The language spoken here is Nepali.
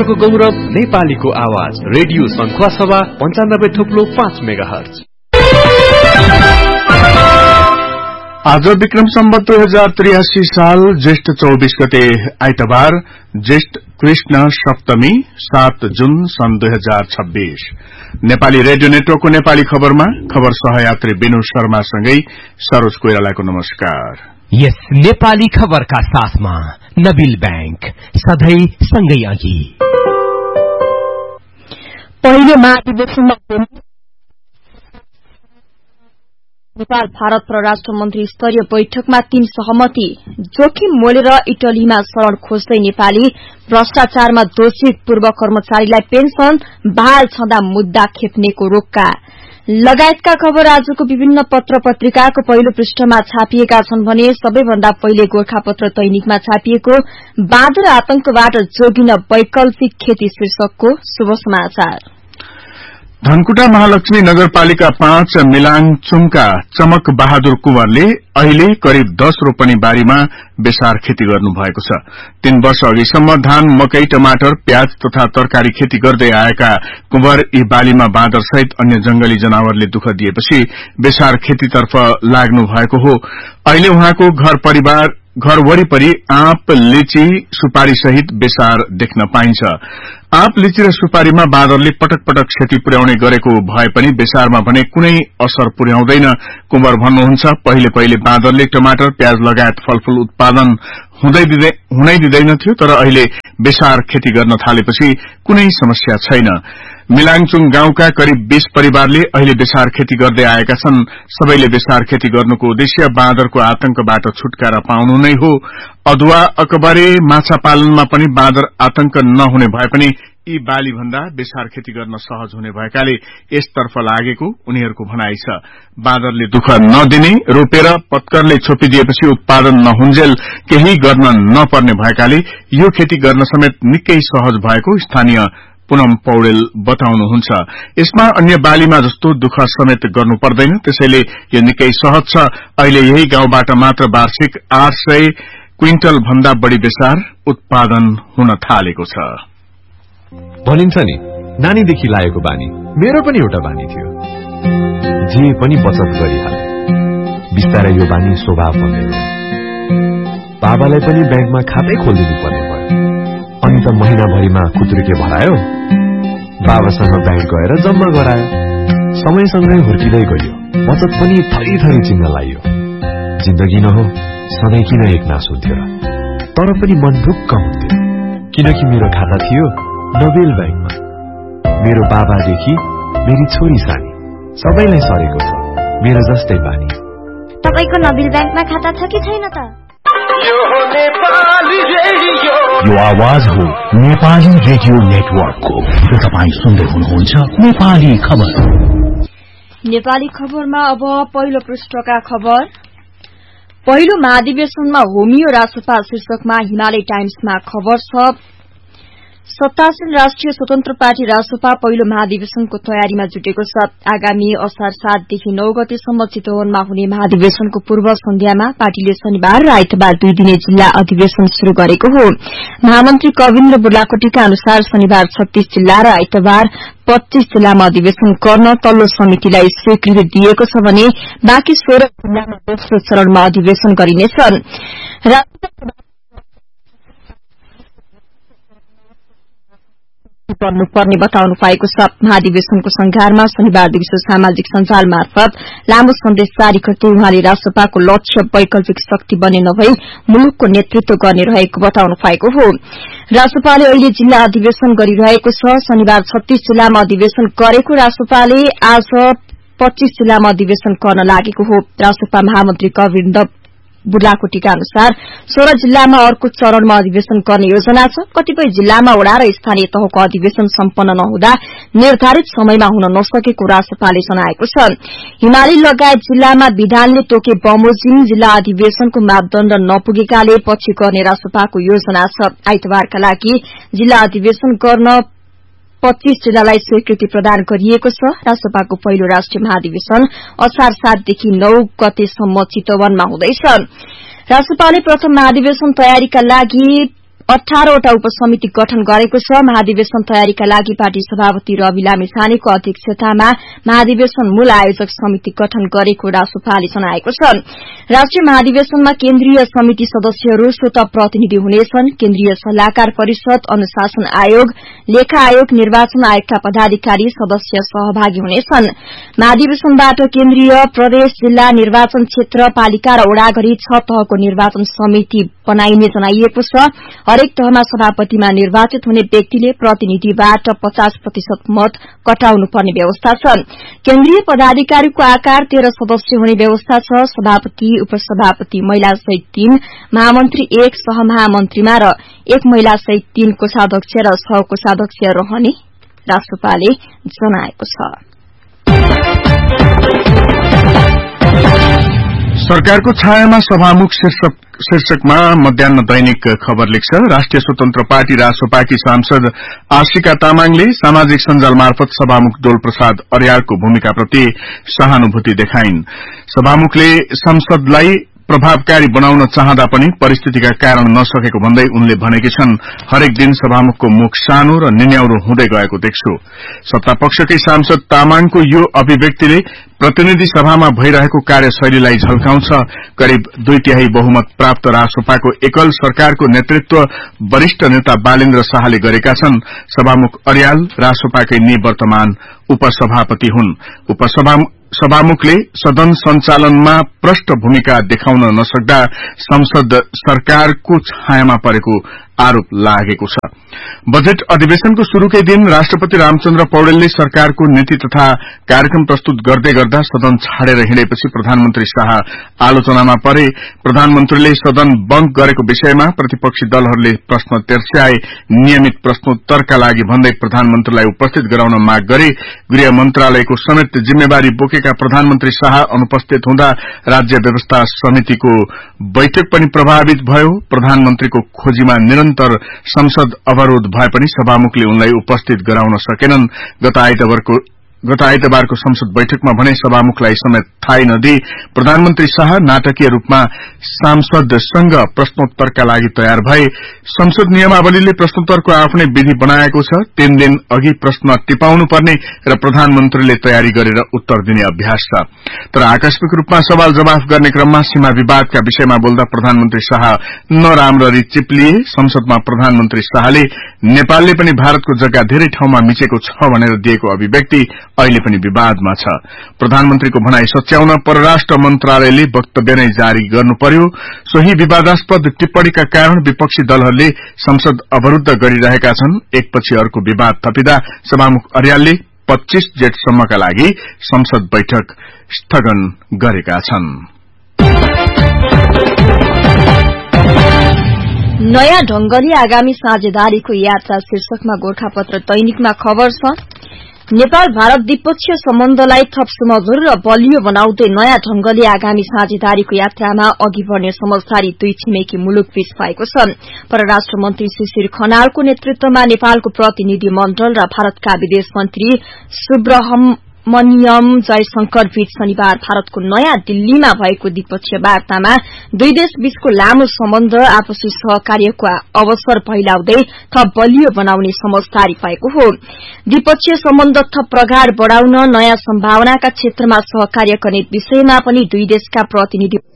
विश्वको गौरव नेपालीको आवाज रेडियो सन्ख्वासभा 95.5 मेगाहर्ज। आज विक्रम सम्वत 2083 साल ज्येष्ठ 24 गते आइतबार, ज्येष्ठ कृष्ण सप्तमी 7 जुन सन् 2026। नेपाली रेडियो नेटवर्कको नेपाली खबरमा खबर सहयात्री विनु शर्मासँगै सरोज कोइरालाको नमस्कार। यस नेपाली खबरका साथमा नबिल बैंक सधैं सँगै अघि। पहिलो महाधिवेशनमा नेपाल भारत परराष्ट्र मन्त्री स्तरीय बैठकमा 3 सहमति। जोखिम मोलेर इटलीमा शरण खोज्दै नेपाली, भ्रष्टाचारमा दोषी पूर्व कर्मचारीलाई पेन्सन, बहाल छँदा मुद्दा खेप्नेको रोक्का लगायतका खबर आजको विभिन्न पत्र पत्रिकाको पहिलो पृष्ठमा छापिएका छन् भने सबैभन्दा पहिले गोरखापत्र दैनिकमा छापिएको बाँदर आतंकबाट जोगिन वैकल्पिक खेती शीर्षकको शुभ समाचार। धनकुटा महालक्ष्मी नगरपालिका 5 मिलाङचुङका चमक बहादुर कुँवरले अहिले करिब 10 रोपनी बारीमा बेसार खेती गर्नु भएको छ। 3 वर्ष अघिसम्म धान, मकै, टमाटर, प्याज तथा तरकारी खेती गर्दै आएका कुँवर यी बालीमा बाँदर सहित अन्य जंगली जनावरले दुःख दिएपछि बेसार खेतीतर्फ लाग्नु भएको हो। अहिले उहाँको घर वरिपरि आँप, लिची, सुपारी सहित बेसार देख्न पाइन्छ। आँप, लिची र सुपारीमा बाँदरले पटक पटक क्षति पुर्याउने गरेको भए पनि बेसारमा भने कुनै असर पुर्याउँदैन कुँवर भन्नुहुन्छ। पहिले पहिले बाँदरले टमाटर, प्याज लगायत फलफूल उत्पादन हुनै दिँदैनथ्यो, तर अहिले बेसार खेती गर्न थालेपछि कुनै समस्या छैन। मिलाङचुङ गाउँका करिब 20 परिवारले अहिले बेसार खेती गर्दै आएका छन्। सबैले बेसार खेती गर्नुको उद्देश्य बाँदरको आतंकबाट छुटकारा पाउनु नै हो। अदुवा, अकबरे, माछा पालनमा पनि बाँदर आतंक नहुने भए पनि यी बाली भन्दा बेसार खेती गर्न सहज हुने भएकाले यसतर्फ लागेको उनीहरूको भनाइ छ। बाँदरले दुःख नदिने, रोपेर पत्करले छोपिदिएपछि उत्पादन नहुन्जेल केही गर्न नपर्ने भएकाले यो खेती गर्न समेत निकै सहज भएको स्थानीय पूनम पौडेल बताउनुहुन्छ। यसमा अन्य बालीमा जस्तो दुःख समेत गर्नु पर्दैन, त्यसैले यो निकै सहज छ। अहिले यही गाउँबाट मात्र वार्षिक 800 क्विन्टल भन्दा बढ़ी बेसार उत्पादन हुन थालेको छ। भनिन्छ नि, नानीदेखि लागेको बानी मेरो पनि एउटा बानी थियो। जे पनि बचत गरिहाले, बिस्तारै यो बानी स्वभाव बन्दै गयो। बाबालाई पनि ब्याङ्कमा खातै खोलिदिनु पर्ने भयो। अनि त महिनाभरिमा खुत्रुके भरायो, बाबासँग ब्याङ्क गएर जम्मा गरायो। समयसँगै हुर्किँदै गयो, बचत पनि थरी थरी चिन्न लाग्यो। जिन्दगी न हो, सधैँ किन एकनास हुन्थ्यो र? तर पनि मन ढुक्क हुन्थ्यो, किनकि मेरो खाता थियो नोबेल ब्याङ्कमा। मेरो बाबादेखि मेरी छोरी सानी सबैलाई सरेको छ मेरो जस्तै बानी। तपाईको नोबेल ब्याङ्कमा खाता छ कि छैन त? यो आवाज हो नेपाली रेडियो नेटवर्कको। तपाईँ सुन्दै हुनुहुन्छ नेपाली खबर। नेपाली खबरमा अब पहिलो पृष्ठका खबर। पहिलो महाधिवेशनमा होमियो रासपा शीर्षकमा हिमालय टाइम्समा खबर छ। सत्तासीन राष्ट्रिय स्वतन्त्र पार्टी रासपा पहिलो महाधिवेशनको तयारीमा जुटेको छ। आगामी असार 7 देखि 9 गतेसम्म चितवनमा हुने महाधिवेशनको पूर्व सन्ध्यामा पार्टीले शनिबार र आइतबार 2 दिने जिल्ला अधिवेशन शुरू गरेको हो। महामन्त्री कविन्द्र बुर्लाकोटीका अनुसार शनिबार 36 जिल्ला र आइतबार 25 जिल्लामा अधिवेशन गर्न तल्लो समितिलाई स्वीकृति दिएको छ भने बाँकी 16 जिल्लामा दोस्रो चरणमा अधिवेशन गरिनेछ। पर्नुपर्ने बताउनु भएको छ। महाधिवेशनको संघारमा शनिबार दिउँसो सामाजिक सञ्जाल मार्फत लामो सन्देश जारी गर्दै उहाँले रासपाको लक्ष्य वैकल्पिक शक्ति बन्ने नभई मुलुकको नेतृत्व गर्ने रहेको बताउनु भएको हो। रासपाले अहिले जिल्ला अधिवेशन गरिरहेको छ। शनिबार 36 जिल्लामा अधिवेशन गरेको रासपाले आज 25 जिल्लामा अधिवेशन गर्न लागेको हो। रासपा महामन्त्री कविन्द्र बुर्लाकोटीका अनुसार 16 जिल्लामा अर्को चरणमा अधिवेशन गर्ने योजना छ। कतिपय जिल्लामा वडा र स्थानीय तहको अधिवेशन सम्पन्न नहुँदा निर्धारित समयमा हुन नसकेको रासपाले जनाएको छ। हिमाली लगायत जिल्लामा विधानले तोके बमोजिम जिल्ला अधिवेशनको मापदण्ड नपुगेकाले पछि गर्ने रासपाको योजना छ। आइतबारका लागि जिल्ला अधिवेशन गर्न 25 जिल्लालाई स्वीकृति प्रदान गरिएको छ। रासपाको पहिलो राष्ट्रिय महाधिवेशन असार 7 देखि 9 गतेसम्म चितवनमा हुँदैछ। रासपाले प्रथम महाधिवेशन तयारीका लागि 18वटा उपसमिति गठन गरेको छ। महाधिवेशन तयारीका लागि पार्टी सभापति रवि लामिछानेको अध्यक्षतामा महाधिवेशन मूल आयोजक समिति गठन गरेको रासोपाले जनाएको छ। राष्ट्रिय महाधिवेशनमा केन्द्रीय समिति सदस्यहरू स्वतः प्रतिनिधि हुनेछन्। केन्द्रीय सल्लाहकार परिषद, अनुशासन आयोग, लेखा आयोग, निर्वाचन आयोगका पदाधिकारी सदस्य सहभागी हुनेछन्। महाधिवेशनबाट केन्द्रीय, प्रदेश, जिल्ला, निर्वाचन क्षेत्र, पालिका र वडा गरी 6 तहको निर्वाचन समिति बनाइने जनाइएको छ। हरेक तहमा सभापतिमा निर्वाचित हुने व्यक्तिले प्रतिनिधिबाट 50% मत कटाउनु पर्ने व्यवस्था छ। केन्द्रीय पदाधिकारीको आकार 13 सदस्य हुने व्यवस्था छ। सभापति, उपसभापति महिला सहित 3, महामन्त्री 1, सहमहामन्त्रीमा र 1 महिला सहित 3 कोषाध्यक्ष र सहकोषाध्यक्ष रहने राष्ट्रपालले जनाएको छ। सरकारको छायामा सभामुख शीर्षकमा मध्याह्न दैनिक खबर लेख्छ। राष्ट्रिय स्वतन्त्र पार्टी रासोपाकी सांसद आशिका तामाङले सामाजिक सञ्जाल मार्फत सभामुख डोल प्रसाद अर्यालको भूमिकाप्रति सहानुभूति देखाइन्। सभामुखले संसदलाई प्रभावकारी बनाउन चाहँदा पनि परिस्थितिका कारण नसकेको भन्दै उनले भनेकी छन्, हरेक दिन सभामुखको मुख सानो र निन्याउरो हुँदै गएको देख्छु। सत्तापक्षकै सांसद तामाङको यो अभिव्यक्तिले प्रतिनिधि सभामा भइरहेको कार्यशैलीलाई झल्काउँछ। करिब 2/3 बहुमत प्राप्त रासोपाको एकल सरकारको नेतृत्व वरिष्ठ नेता बालेन्द्र शाहले गरेका छन्। सभामुख अर्याल रासोपाकै निवर्तमान उपसभापति हुन्। सभामुखले सदन सञ्चालनमा प्रष्ट भूमिका देखाउन नसक्दा संसद सरकारको छायामा परेको आरोप लागेको छ। बजेट अधिवेशनको शुरूकै दिन राष्ट्रपति रामचन्द्र पौडेलले सरकारको नीति तथा कार्यक्रम प्रस्तुत गर्दै गर्दा सदन छाडेर हिँडेपछि प्रधानमन्त्री शाह आलोचनामा परे। प्रधानमन्त्रीले सदन बन्द गरेको विषयमा प्रतिपक्षी दलहरूले प्रश्न तेर्स्याए। नियमित प्रश्नोत्तरका लागि भन्दै प्रधानमन्त्रीलाई उपस्थित गराउन माग गरे। गृह मन्त्रालयको समेत जिम्मेवारी बोकेका प्रधानमन्त्री शाह अनुपस्थित हुँदा राज्य व्यवस्था समितिको बैठक पनि प्रभावित भयो। प्रधानमन्त्रीको खोजीमा निरन्तर संसद अवरोध भए पनि सभामुखले उनलाई उपस्थित गराउन सकेनन्। गत आइतबारको संसद बैठकमा भने सभामुखलाई समेत थाहै नदिई प्रधानमन्त्री शाह नाटकीय रूपमा सांसदसँग प्रश्नोत्तरका लागि तयार भए। संसद नियमावलीले प्रश्नोत्तरको आफ्नै विधि बनाएको छ। 3 दिन अघि प्रश्न टिपाउनु पर्ने र प्रधानमन्त्रीले तयारी गरेर उत्तर दिने अभ्यास छ। तर आकस्मिक रूपमा सवाल जवाफ गर्ने क्रममा सीमा विवादका विषयमा बोल्दा प्रधानमन्त्री शाह नराम्ररी चिप्लिए। संसदमा प्रधानमन्त्री शाहले नेपालले पनि भारतको जग्गा धेरै ठाउँमा मिचेको छ भनेर दिएको अभिव्यक्ति अहिले पनि विवादमा छ। प्रधानमन्त्रीको भनाई सच्याउन परराष्ट्र मन्त्रालयले वक्तव्य नै जारी गर्नु पर्यो। सोही विवादास्पद टिप्पणीका कारण विपक्षी दलहरूले संसद अवरूद्ध गरिरहेका छन्। एकपछि अर्को विवाद थपिँदा सभामुख अर्यालले 25 जेठसम्मका लागि संसद बैठक स्थगन गरेका छन्। नयाँ ढंगले आगामी साझेदारीको यात्रा शीर्षकमा गोरखापत्र दैनिकमा खबर छ। नेपाल भारत द्विपक्षीय सम्बन्धलाई थप सुमधुर र बलियो बनाउँदै नयाँ ढंगले आगामी साझेदारीको यात्रामा अघि बढ्ने समझदारी 2 छिमेकी मुलुक बीच भएको छ। परराष्ट्र मन्त्री शिशिर खनालको नेतृत्वमा नेपालको प्रतिनिधि मण्डल र भारतका विदेश मन्त्री सुब्रह्मण्यम जयशंकर बीच शनिबार भारतको नयाँ दिल्लीमा भएको द्विपक्षीय वार्तामा 2 देश बीचको लामो सम्बन्ध आपसी सहकार्यको अवसर फैलाउँदै थप बलियो बनाउने समझदारी भएको हो। द्विपक्षीय सम्बन्ध थप प्रगाढ़ बढ़ाउन, नयाँ सम्भावनाका क्षेत्रमा सहकार्य गर्ने विषयमा पनि 2 देशका प्रतिनिधि